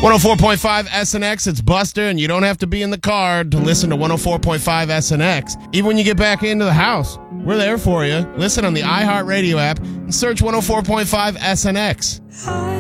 104.5 SNX, it's Buster, and you don't have to be in the car to listen to 104.5 SNX. Even when you get back into the house, we're there for you. Listen on the iHeartRadio app and search 104.5 SNX.